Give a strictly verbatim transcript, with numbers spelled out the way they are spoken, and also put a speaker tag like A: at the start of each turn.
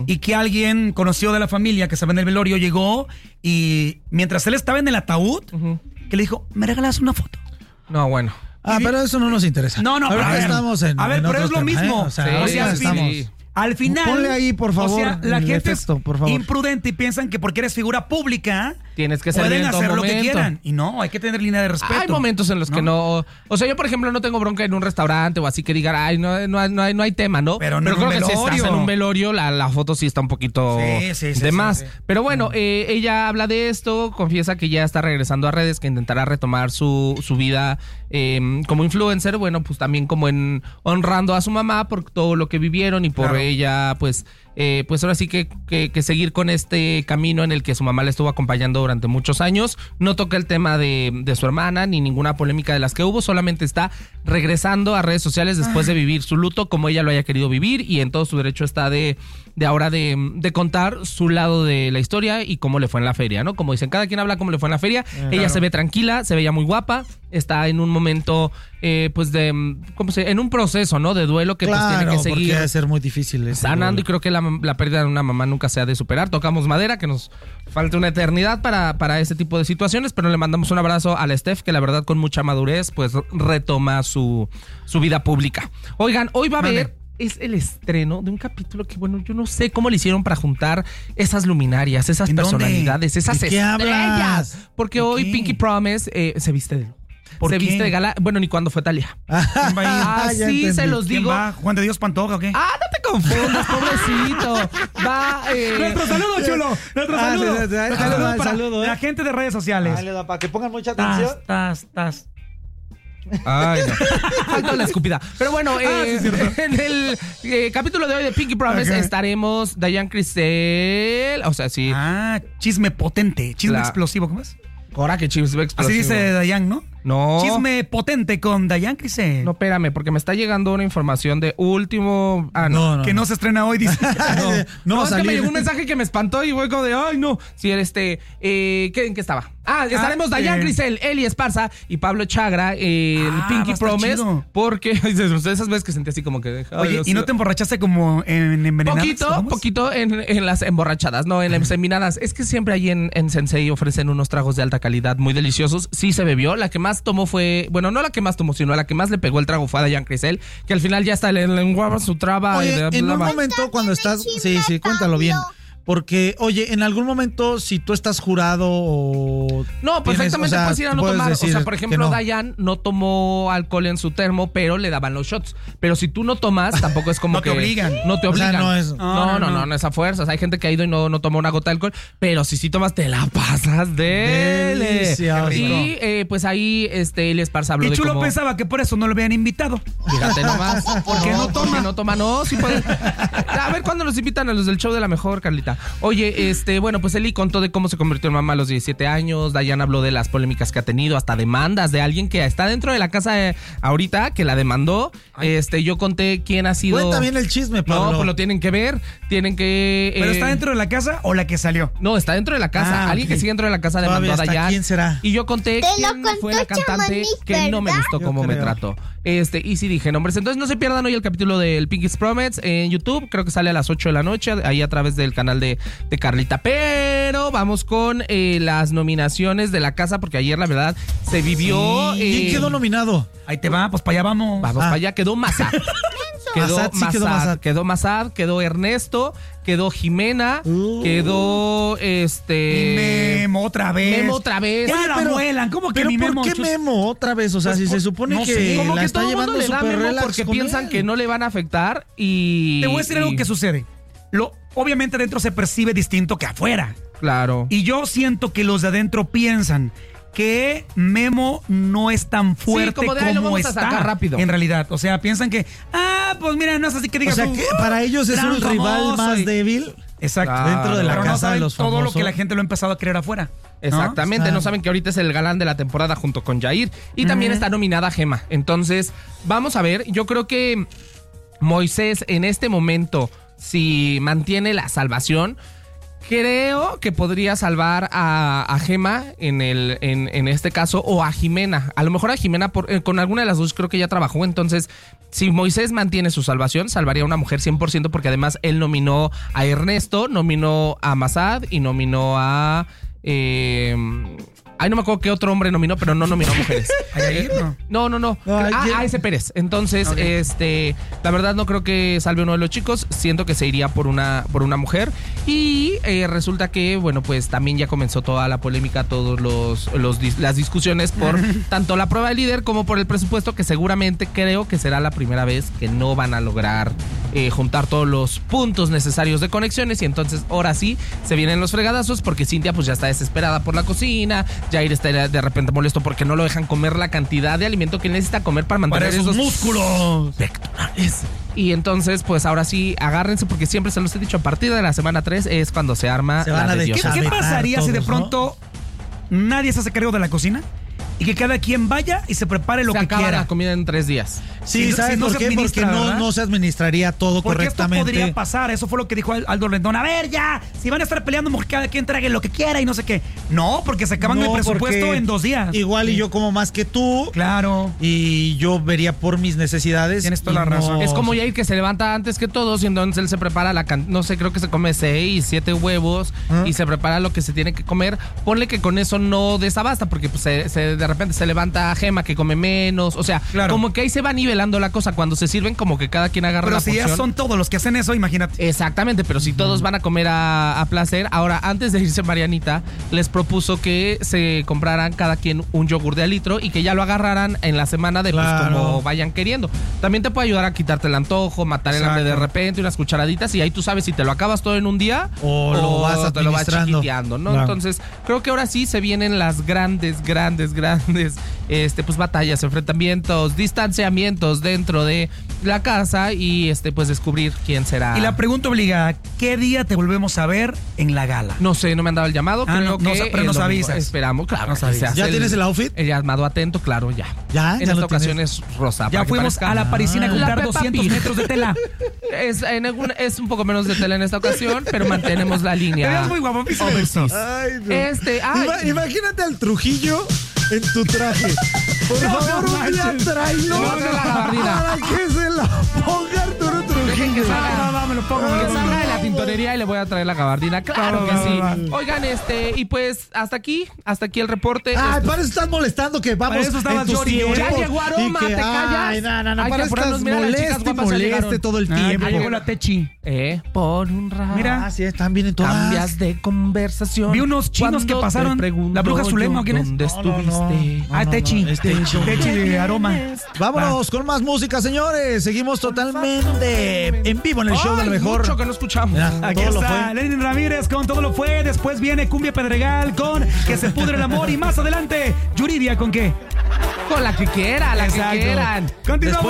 A: y que alguien conocido de la familia que estaba en el velorio llegó y mientras él estaba en el ataúd, uh-huh. que le dijo, ¿me regalas una foto?
B: No, bueno.
C: Ah, pero eso no nos interesa.
A: No, no,
C: a ver,
A: a ver,
C: estamos en,
A: a ver
C: en
A: pero es lo
C: tema,
A: mismo.
C: ¿eh? O sea,
A: sí,
C: o sea
A: sí,
C: estamos...
A: sí. Al final,
C: ponle ahí, por favor,
A: o sea, la
C: el
A: gente
C: efecto,
A: es
C: por favor.
A: imprudente y piensan que porque eres figura pública
B: tienes que salir
A: pueden
B: en todo
A: hacer lo
B: momento.
A: que quieran. Y no, hay que tener línea de respeto.
B: Hay momentos en los
A: ¿no?
B: que no... O sea, yo, por ejemplo, no tengo bronca en un restaurante o así que digan, ay, no, no, no, hay, no hay tema, ¿no?
A: Pero, no
B: Pero creo
A: en un
B: que si
A: velorio.
B: estás en un velorio, la, la foto sí está un poquito
A: sí, sí, sí,
B: de
A: sí,
B: más.
A: Sí, sí.
B: Pero bueno, eh, ella habla de esto, confiesa que ya está regresando a redes, que intentará retomar su, su vida eh, como influencer, bueno, pues también como en honrando a su mamá por todo lo que vivieron y por
A: claro.
B: ella, pues... Eh, pues ahora sí que, que, que seguir con este camino en el que su mamá le estuvo acompañando durante muchos años. No toca el tema de, de su hermana ni ninguna polémica de las que hubo, solamente está regresando a redes sociales después de vivir su luto como ella lo haya querido vivir y en todo su derecho está de, de ahora de, de contar su lado de la historia y cómo le fue en la feria, ¿no? Como dicen, cada quien habla cómo le fue en la feria. Eh, ella claro. se ve tranquila, se veía muy guapa, está en un momento eh, pues de, ¿cómo se? En un proceso, ¿no? De duelo que
C: claro,
B: pues tiene que seguir.
C: Porque debe ser muy difícil.
B: Sanando duelo. Y creo que la, la pérdida de una mamá nunca se ha de superar. Tocamos madera, que nos falta una eternidad para, para ese tipo de situaciones, pero le mandamos un abrazo a la Steph, que la verdad con mucha madurez pues retoma su, su vida pública. Oigan, hoy va a haber... Mande. Es el estreno de un capítulo que, bueno, yo no sé cómo le hicieron para juntar esas luminarias, esas personalidades, esas
C: ¿De qué
B: estrellas.
C: Hablas?
B: Porque hoy qué? Pinky Promise eh, se viste de
A: ¿Por
B: se
A: qué?
B: viste de gala. Bueno, ni cuando fue Thalía. Así se los digo.
A: ¿Quién va? ¿Juan de Dios Pantoja o qué?
B: Ah, no te confundas, pobrecito. Va. Eh...
A: Nuestro saludo, chulo. Nuestro
C: ah,
A: saludo.
C: Sí, sí, sí,
A: Nuestro
C: ah,
A: saludo
C: ah,
A: para
C: saludo, ¿eh?
A: la gente de redes sociales.
C: Dale, para que pongan mucha atención.
A: Tas, tas, tas.
B: Ay, no. Faltó la escupida. Pero bueno, eh,
A: ah, sí,
B: en el eh, capítulo de hoy de Pinky Promise okay. estaremos Dayan Crisel. O sea, sí.
A: Ah, chisme potente. Chisme la... explosivo, ¿cómo es?
B: Ahora que chisme explosivo.
A: Así dice Dayan, ¿no?
B: No.
A: Chisme potente con Dayan Crisel.
B: No, espérame, porque me está llegando una información de último... Ah, no.
A: no, no que no, no se estrena hoy, dice.
B: no, no, no es que me llegó un mensaje que me espantó y fue como de, ay, no. Sí, este... Eh, ¿qué, ¿En qué estaba? Ah, estaremos ah, Dayan eh. Crisel, Eli Esparza y Pablo Chagra en ah, Pinky Promise. Chido. Porque esas veces que sentí así como que... Ay,
A: Oye,
B: Dios
A: ¿y no
B: Dios.
A: te emborrachaste como en envenenadas?
B: Poquito, poquito en, en las emborrachadas, no, en las envenenadas. Es que siempre ahí en, en Sensei ofrecen unos tragos de alta calidad muy deliciosos. Sí se bebió. La que más tomó fue... Bueno, no la que más tomó, sino la que más le pegó el trago fue a Dayan Crisel, que al final ya hasta le lenguaba su traba.
C: Oye,
B: y de,
C: en un momento cuando estás... Sí, sí, cuéntalo bien. Porque, oye, en algún momento, si tú estás jurado o...
B: No, perfectamente tienes, o sea, puedes ir a no tomar. O sea, por ejemplo, no. Dayan no tomó alcohol en su termo, pero le daban los shots. Pero si tú no tomas, tampoco es como
A: no
B: que...
A: No te obligan.
B: No te obligan.
C: O sea, no, es...
B: no, no, no, no, no es a fuerzas. Hay gente que ha ido y no, no toma una gota de alcohol, pero si sí tomas, te la pasas de...
C: Delicioso.
B: Y eh, pues ahí este, Eli Esparza habló
A: y
B: de
A: Chulo
B: cómo...
A: pensaba que por eso no lo habían invitado.
B: Fíjate nomás.
A: ¿Por qué no, no toma?
B: Porque no toma, no. Sí puede. A ver cuándo nos invitan a los del show de la mejor, Carlita. Oye, este, bueno, pues Eli contó de cómo se convirtió en mamá a los diecisiete años. Dayan habló de las polémicas que ha tenido, hasta demandas de alguien que está dentro de la casa eh, ahorita, que la demandó. Ay. Este, yo conté quién ha sido.
C: Cuenta bien el chisme, Pablo.
B: No, pues lo tienen que ver. Tienen que.
A: ¿Pero
B: eh...
A: está dentro de la casa o la que salió?
B: No, está dentro de la casa.
A: Ah,
B: alguien
A: okay.
B: que sigue dentro de la casa demandó a Dayan.
C: ¿Quién será?
B: Y yo conté quién fue la cantante que ¿verdad? No me gustó yo cómo creo. Me trató. Este, y sí dije nombres. Entonces no se pierdan hoy el capítulo del Pinky's Promise en YouTube. Creo que sale a las ocho de la noche, ahí a través del canal de, de Carlita. Pero vamos con eh, las nominaciones de la casa, porque ayer la verdad se vivió.
C: Sí. ¿Quién
B: eh,
C: quedó nominado?
A: Ahí te va, pues para allá vamos.
B: Vamos
A: ah.
B: para allá, quedó Mazad. Quedó
C: Mazad, sí,
B: Mazad,
C: quedó Mazad.
B: Quedó Mazad, quedó Ernesto, quedó Jimena, uh. quedó este.
A: Y Memo otra vez.
B: Memo otra vez.
A: Ya la muelan, ¿cómo que
C: pero
A: mi Memo?
C: ¿por qué Memo otra vez? O sea,
A: pues,
C: si se supone
A: no
C: que
A: sé,
B: como
C: la
B: que
C: está
B: todo
C: llevando
B: mundo le da
C: súper
B: Memo
C: relax
B: porque
C: con
B: piensan
C: él.
B: que no le van a afectar y.
A: Te voy a decir
B: y...
A: algo que sucede. Lo, obviamente adentro se percibe distinto que afuera.
B: Claro.
A: Y yo siento que los de adentro piensan que Memo no es tan fuerte
B: sí, como, de,
A: como
B: vamos
A: está
B: a sacar rápido.
A: En realidad, o sea, piensan que ah, pues mira, no es así que digas.
C: O sea,
A: un,
C: que para ellos es un rival más y... débil.
A: Exacto.
C: Claro, dentro de la
A: pero
C: casa
A: no
C: de los famosos.
A: todo lo que la gente lo ha empezado a querer afuera.
B: Exactamente,
C: ¿no?
B: no saben que ahorita es el galán de la temporada junto con Jair. Y uh-huh. también está nominada Gema. Entonces, vamos a ver. Yo creo que Moisés en este momento, si mantiene la salvación, Creo que podría salvar a, a Gema en el en, en este caso, o a Jimena. A lo mejor a Jimena, por, eh, con alguna de las dos creo que ya trabajó. Entonces, si Moisés mantiene su salvación, salvaría a una mujer cien por ciento, porque además él nominó a Ernesto, nominó a Mazad y nominó a... Eh, Ay, no me acuerdo qué otro hombre nominó, pero no nominó a mujeres.
A: ¿Ayair? No.
B: No, no, no.
C: No,
B: Ah,
C: ayer-
B: a ese Pérez. Entonces,
A: Ok.
B: este, la verdad no creo que salve uno de los chicos. Siento que se iría por una, por una mujer. Y eh, resulta que, bueno, pues también ya comenzó toda la polémica, todos los, los dis- las discusiones por tanto la prueba de líder como por el presupuesto, que seguramente creo que será la primera vez que no van a lograr eh, juntar todos los puntos necesarios de conexiones. Y entonces, ahora sí, se vienen los fregadazos, porque Cintia pues ya está desesperada por la cocina. Jair está de repente molesto porque no lo dejan comer la cantidad de alimento que necesita comer para mantener
A: Para esos
B: esos
A: músculos.
B: pectorales. Y entonces, pues ahora sí, agárrense, porque siempre se los he dicho, a partir de la semana tres es cuando se arma
C: Se van
B: la
C: a
B: de Dios.
A: ¿Qué,
C: A
A: qué
C: vetar
A: pasaría si de
C: todos,
A: pronto nadie se hace cargo de la cocina? Y que cada quien vaya y se prepare lo
B: Se
A: que
B: acaba
A: quiera.
B: la comida en tres días.
C: Sí,
A: Si-
C: ¿sabes
A: si no
C: por
A: se
C: qué? Porque
A: administra,
C: no,
A: ¿verdad?
C: no se administraría todo
A: Porque esto
C: correctamente.
A: podría pasar, eso fue lo que dijo Aldo Rendón. A ver, ya, si van a estar peleando, mejor cada quien trague lo que quiera y no sé qué. No, porque se acaban
C: No,
A: el presupuesto
C: porque
A: en dos días.
C: Igual y yo como más que tú.
A: Claro.
C: Y yo vería por mis necesidades.
A: Tienes toda
C: y
A: la
C: no-
A: razón.
B: Es como Jair, que se levanta antes que todos y entonces él se prepara la can- no sé, creo que se come seis, siete huevos
C: ¿Ah?
B: y se prepara lo que se tiene que comer. Ponle que con eso no desabasta, porque pues, se, se- de repente se levanta Gema, que come menos. O sea,
A: Claro.
B: como que ahí se va nivelando la cosa. Cuando se sirven, como que cada quien agarra
A: Pero
B: la
A: si ya
B: porción.
A: son todos los que hacen eso, imagínate.
B: Exactamente, pero si todos van a comer a, a placer. Ahora, antes de irse, Marianita les propuso que se compraran cada quien un yogur de al litro y que ya lo agarraran en la semana de
C: Claro.
B: pues como vayan queriendo. También te puede ayudar a quitarte el antojo, matar el hambre de
A: Exacto.
B: repente, unas cucharaditas, y ahí tú sabes si te lo acabas todo en un día
C: O lo vas
B: te lo vas
C: administrando.
B: chiquiteando, ¿no?
C: Claro.
B: Entonces, creo que ahora sí se vienen las grandes, grandes, grandes este, pues batallas, enfrentamientos, distanciamientos dentro de la casa y este, pues descubrir quién será.
A: Y la pregunta obligada, ¿qué día te volvemos a ver en la gala?
B: No sé, no me han dado el llamado.
A: Ah,
B: creo
A: no, no,
B: que
A: pero
B: el
A: nos
B: domingo.
A: avisas.
B: Esperamos, claro.
A: Nos
B: que
A: avisas.
B: se hace
C: ¿Ya tienes el outfit?
B: El llamado atento, claro, ya.
C: Ya,
B: En
C: ya
B: esta
C: lo
B: ocasión
C: tienes.
B: es rosa.
A: Ya
B: para que
A: fuimos
B: parezca-
A: a la parisina a
C: Ah.
A: comprar
B: La Peppa
A: doscientos
B: Pig.
A: metros de tela.
B: Es, en algún- es un poco menos de tela en esta ocasión, pero mantenemos la
A: Te
B: línea.
A: veías muy guapo, ¿viste eso?
C: Ay, no.
B: Este, ay.
C: Ima- imagínate al Trujillo en tu traje. Por
A: No,
C: favor,
A: no
C: un día
A: manches.
C: tráelo
B: No, no, la gabardina.
C: para que se la ponga Arturo
B: Dejen que
C: Trujillo.
B: salga.
A: Ah, va, me lo pongo, me lo
B: Que
A: pongo.
B: salga de la tintorería y le voy a traer la gabardina. Claro
A: Va,
B: que
A: va,
B: sí.
A: va,
C: va.
B: Oigan, este, y pues hasta aquí, hasta aquí el reporte.
C: Ay,
B: Este-
C: para eso estás molestando que vamos
A: Para eso estabas
C: en tus
A: llori, llori.
C: tiempos.
B: Ya llegó Aroma,
C: y que,
B: ¿te callas?
C: Ay, no, no, no,
B: Hay
C: para
B: que
C: eso
B: apurarnos,
C: estás
B: mira, las chicas
C: moleste y
B: guapas ya
C: moleste
B: llegaron.
C: todo el
A: Ah,
C: tiempo.
A: ya llegó la Techi.
B: Eh, por un rato.
A: Mira.
C: Ah, sí, están bien en todas.
B: Cambias de conversación.
A: Vi unos chinos que
B: Cuando
A: pasaron.
B: te pregunto
A: ¿La bruja Zulema
B: yo
A: o quién es?
B: ¿Dónde
C: No, no, no.
B: estuviste?
A: Ah,
C: no,
A: Techi.
C: no, es Techi.
A: Techi de aroma.
C: Vámonos con más música, señores. Seguimos totalmente en vivo en el show de
B: Ay,
C: lo mejor.
B: mucho que no escuchamos.
C: Mira,
A: Aquí
C: todo lo
A: está
C: fue.
A: Lenin Ramírez con Todo lo fue. Después viene Cumbia Pedregal con Que se pudre el amor. Y más adelante, Yuridia con qué.
B: Con la que quiera, la
A: Exacto.
B: que quieran.
A: Continuamos.